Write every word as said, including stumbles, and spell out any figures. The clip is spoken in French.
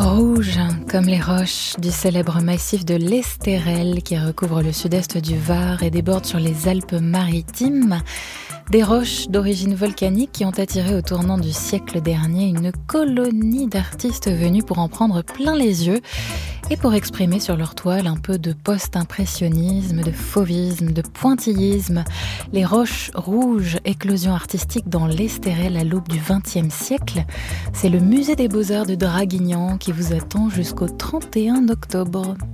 Rouge, comme les roches du célèbre massif de l'Estérel qui recouvre le sud-est du Var et déborde sur les Alpes-Maritimes. Des roches d'origine volcanique qui ont attiré au tournant du siècle dernier une colonie d'artistes venus pour en prendre plein les yeux et pour exprimer sur leur toile un peu de post-impressionnisme, de fauvisme, de pointillisme. Les roches rouges, éclosion artistique dans l'Estérel à l'aube du vingtième siècle, c'est le musée des beaux-arts de Draguignan qui vous attend jusqu'au trente et un octobre.